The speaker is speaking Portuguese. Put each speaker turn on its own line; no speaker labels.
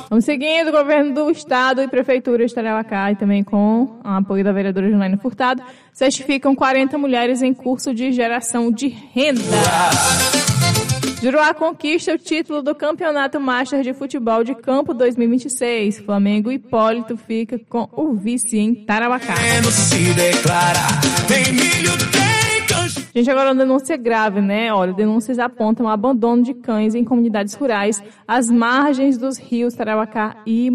Vamos seguindo, o governo do estado e prefeitura de Tarauacá, e também com o apoio da vereadora Janaína Furtado, certificam 40 mulheres em curso de geração de renda. Juruá conquista o título do Campeonato Master de Futebol de Campo 2026. Flamengo Hipólito fica com o vice em Tarauacá. Gente, agora uma denúncia grave, né? Olha, denúncias apontam o abandono de cães em comunidades rurais às margens dos rios Tarauacá e